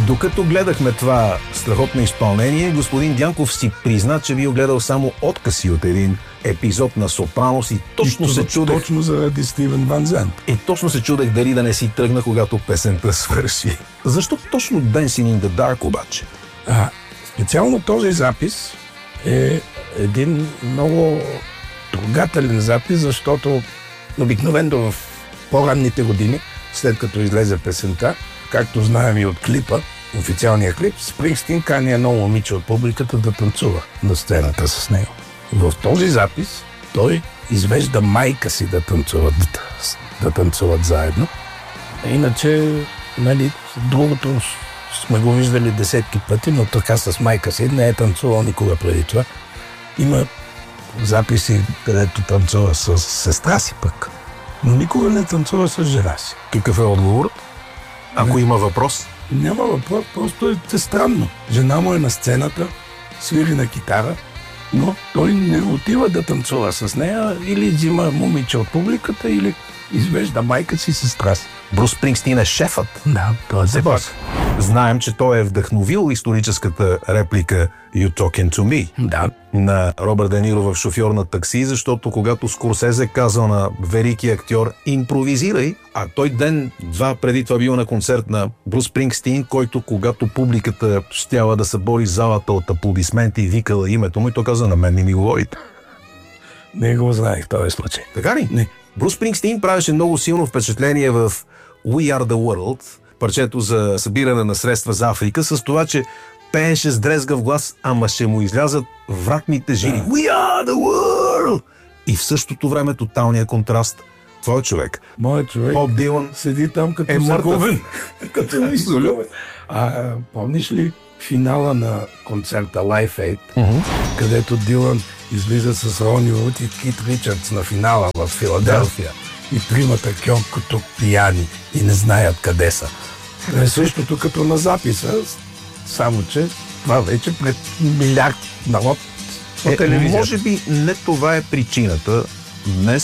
Докато гледахме това страхотно изпълнение, господин Дянков си призна, че бил гледал само откъси от един епизод на Сопранос и точно се чудех... Точно заради Стивен Ван Зант. И точно се чудех дали да не си тръгна, когато песента свърши. Защо точно Dancing in the Dark обаче? Специално този запис е един много трогателен запис, защото обикновено в по-ранните години, след като излезе песента, както знаем и от клипа, официалния клип, Спрингстин кани едно момиче от публиката да танцува на сцената с него. В този запис той извежда майка си да танцуват заедно. Иначе, нали, другото сме го виждали десетки пъти, но така с майка си не е танцувал никога преди това. Има записи, където танцува с сестра си пък, но никога не танцува с жена си. Какъв е отговорът? Ако има въпрос? Няма въпрос, просто е странно. Жена му е на сцената, свири на китара, но той не отива да танцува с нея, или взима момиче от публиката, или извежда майка си, сестра си. Брус Спрингстин е шефът. Да, той е бос. Знаем, че той е вдъхновил историческата реплика You Talking to Me на Робърт Де Ниро в Шофьор на такси, защото когато Скорсезе казал на великия актьор импровизирай, а той ден-два преди това бил на концерт на Брус Спрингстин, който когато публиката щяла да събори залата от аплодисменти и викала името му, и той каза на мен не ми говорите. Не го знаех в този случай. Така ли? Не. Брус Спрингстин правеше много силно впечатление в We Are The World, парчето за събиране на средства за Африка, с това, че пееше с дрезгав глас, ама ще му излязат вратните жили. We are the world! И в същото време тоталния контраст. Твой човек. Моят човек. Боб Дилан седи там като е загубен. Като изгубен. Помниш ли финала на концерта Live Aid, където Дилан излиза с Рони Вуд и Кит Ричардс на финала в Филаделфия? И тримата като пияни и не знаят къде са. Е същото като на записа, само че това вече пред милиард народ по телевизията. Може би не това е причината. Днес,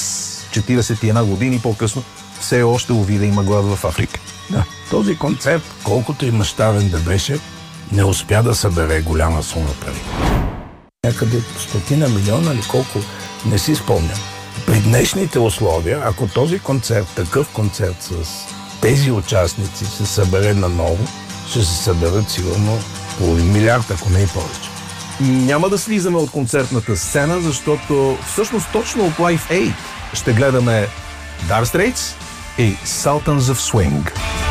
41 години по-късно, все още увида има глад в Африка. Да, този концерт, колкото и мащабен да беше, не успя да събере голяма сума пари. Някъде 100 милиона или колко, не си спомням. При днешните условия, ако този концерт, такъв концерт с тези участници се събере наново, ще се съберат сигурно половин милиард, ако не и повече. Няма да слизаме от концертната сцена, защото всъщност точно от Live Aid ще гледаме Dire Straits и Sultans of Swing.